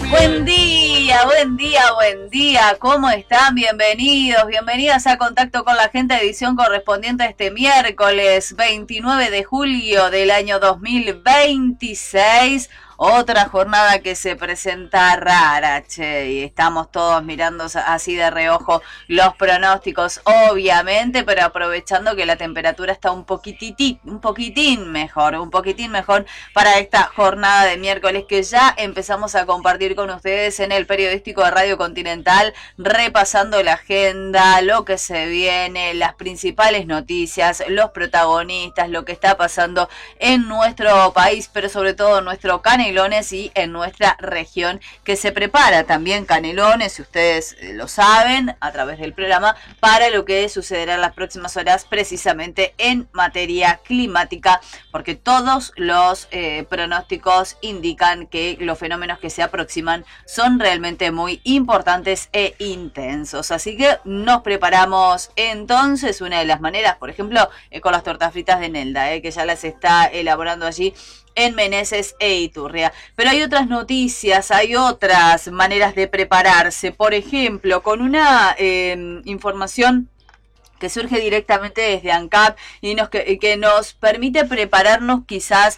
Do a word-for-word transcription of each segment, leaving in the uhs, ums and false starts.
Buen día, buen día, buen día. ¿Cómo están? Bienvenidos, bienvenidas a Contacto con la Gente, edición correspondiente a este miércoles veintinueve de julio del año dos mil veintiséis. Otra jornada que se presenta rara, che, y estamos todos mirando así de reojo los pronósticos, obviamente, pero aprovechando que la temperatura está un poquitití, un poquitín mejor, un poquitín mejor para esta jornada de miércoles que ya empezamos a compartir con ustedes en el periodístico de Radio Continental, repasando la agenda, lo que se viene, las principales noticias, los protagonistas, lo que está pasando en nuestro país, pero sobre todo en nuestro Canelones y en nuestra región, que se prepara también Canelones, si ustedes lo saben, a través del programa, para lo que sucederá en las próximas horas, precisamente en materia climática, porque todos los eh, pronósticos indican que los fenómenos que se aproximan son realmente muy importantes e intensos. Así que nos preparamos entonces. Una de las maneras, por ejemplo, eh, con las tortas fritas de Nelda, eh, que ya las está elaborando allí en Meneses e Iturria. Pero hay otras noticias, hay otras maneras de prepararse. Por ejemplo, con una eh, información que surge directamente desde ANCAP y nos, que, que nos permite prepararnos quizás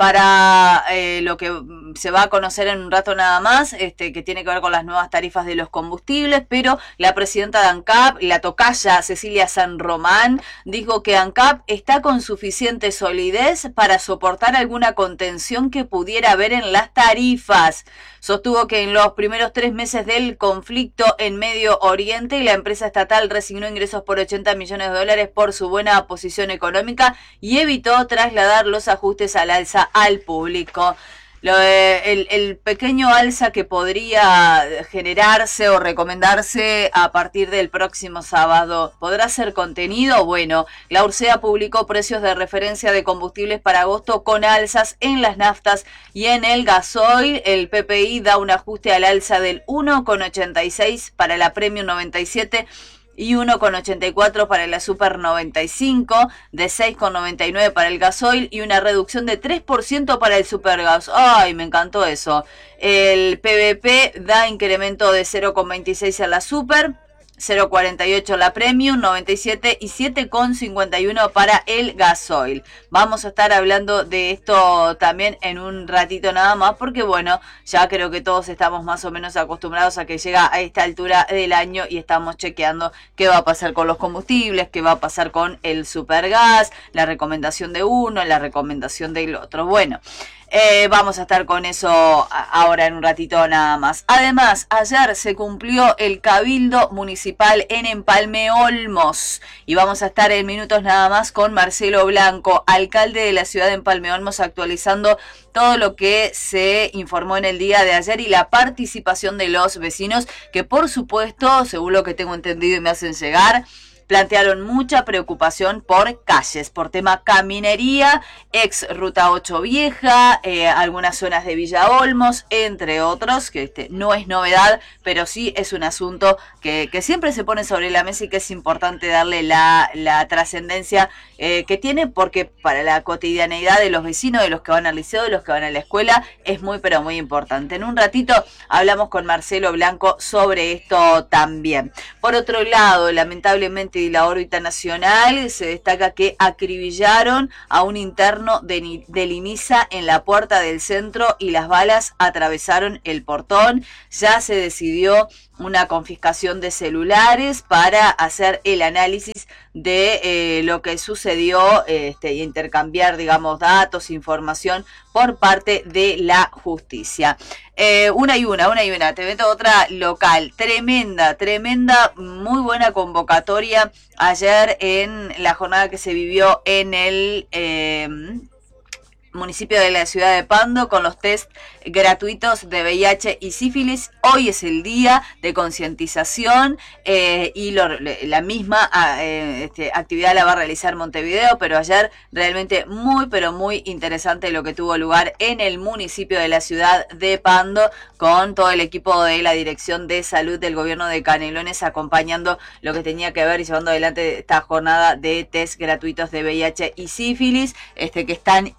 para eh, lo que se va a conocer en un rato nada más, este, que tiene que ver con las nuevas tarifas de los combustibles, pero la presidenta de ANCAP, la tocaya Cecilia San Román, dijo que ANCAP está con suficiente solidez para soportar alguna contención que pudiera haber en las tarifas. Sostuvo que en los primeros tres meses del conflicto en Medio Oriente, la empresa estatal resignó ingresos por ochenta millones de dólares por su buena posición económica y evitó trasladar los ajustes al alza al público. Lo, el, el pequeño alza que podría generarse o recomendarse a partir del próximo sábado, ¿podrá ser contenido? Bueno, la URSEA publicó precios de referencia de combustibles para agosto con alzas en las naftas y en el gasoil. El P P I da un ajuste al alza del uno coma ochenta y seis para la Premium noventa y siete y uno coma ochenta y cuatro para la Super noventa y cinco, de seis coma noventa y nueve para el gasoil y una reducción de tres por ciento para el Supergas. ¡Ay, me encantó eso! El P V P da incremento de cero coma veintiséis a la Super, cero coma cuarenta y ocho la Premium noventa y siete y siete coma cincuenta y uno para el gasoil. Vamos a estar hablando de esto también en un ratito nada más, porque bueno, ya creo que todos estamos más o menos acostumbrados a que llega a esta altura del año y estamos chequeando qué va a pasar con los combustibles, qué va a pasar con el Supergas, la recomendación de uno, la recomendación del otro. Bueno, Eh, vamos a estar con eso ahora en un ratito nada más. Además, ayer se cumplió el Cabildo Municipal en Empalme Olmos y vamos a estar en minutos nada más con Marcelo Blanco, alcalde de la ciudad de Empalme Olmos, actualizando todo lo que se informó en el día de ayer y la participación de los vecinos que, por supuesto, según lo que tengo entendido y me hacen llegar, plantearon mucha preocupación por calles, por tema caminería, ex Ruta ocho Vieja, eh, algunas zonas de Villa Olmos, entre otros, que este, no es novedad, pero sí es un asunto que, que siempre se pone sobre la mesa y que es importante darle la, la trascendencia eh, que tiene, porque para la cotidianeidad de los vecinos, de los que van al liceo, de los que van a la escuela, es muy pero muy importante. En un ratito hablamos con Marcelo Blanco sobre esto también. Por otro lado, lamentablemente, y la órbita nacional, se destaca que acribillaron a un interno de, del INISA en la puerta del centro y las balas atravesaron el portón. Ya se decidió una confiscación de celulares para hacer el análisis de eh, lo que sucedió este, y intercambiar, digamos, datos, información por parte de la justicia. Eh, una y una, una y una. Te meto otra local. Tremenda, tremenda, muy buena convocatoria ayer en la jornada que se vivió en el Eh, municipio de la ciudad de Pando, con los test gratuitos de V I H y sífilis. Hoy es el día de concientización eh, y lo, la misma eh, este, actividad la va a realizar Montevideo, pero ayer realmente muy pero muy interesante lo que tuvo lugar en el municipio de la ciudad de Pando, con todo el equipo de la Dirección de Salud del Gobierno de Canelones acompañando lo que tenía que ver y llevando adelante esta jornada de test gratuitos de V I H y sífilis, este, que es tan importante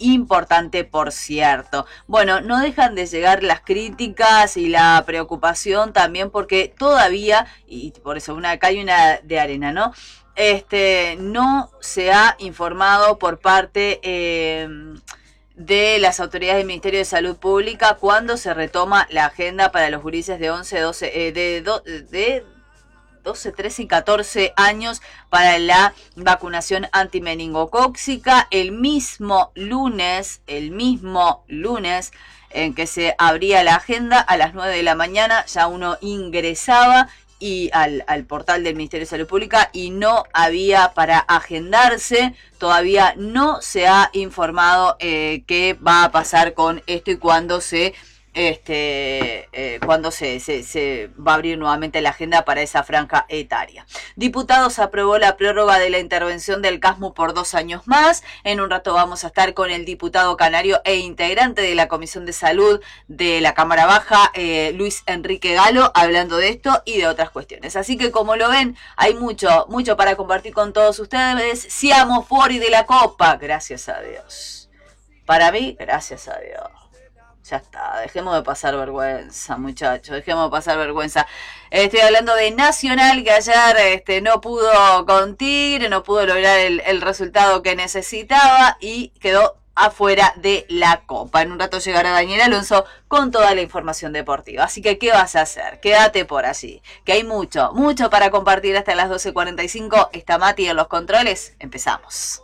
importante, por cierto. Bueno, no dejan de llegar las críticas y la preocupación también porque todavía, y por eso una acá hay una de arena, ¿no? Este, no se ha informado por parte eh, de las autoridades del Ministerio de Salud Pública cuándo se retoma la agenda para los gurises de once, doce, eh, de, do, de doce, trece y catorce años para la vacunación antimeningocóxica. El mismo lunes, el mismo lunes en que se abría la agenda a las nueve de la mañana, ya uno ingresaba y al, al portal del Ministerio de Salud Pública y no había para agendarse. Todavía no se ha informado eh, qué va a pasar con esto y cuándo se Este, eh, cuando se, se, se va a abrir nuevamente la agenda para esa franja etaria. Diputados aprobó la prórroga de la intervención del CASMU por dos años más. En un rato vamos a estar con el diputado canario e integrante de la Comisión de Salud de la Cámara Baja, eh, Luis Enrique Galo, hablando de esto y de otras cuestiones. Así que como lo ven, hay mucho, mucho para compartir con todos ustedes. Siamo fuori de la copa, gracias a Dios. Para mí, gracias a Dios. Ya está, dejemos de pasar vergüenza, muchachos, dejemos de pasar vergüenza. Estoy hablando de Nacional, que ayer este, no pudo con Tigre, no pudo lograr el, el resultado que necesitaba y quedó afuera de la Copa. En un rato llegará Daniel Alonso con toda la información deportiva. Así que, ¿qué vas a hacer? Quédate por allí, que hay mucho, mucho para compartir hasta las doce cuarenta y cinco. Está Mati en los controles. Empezamos.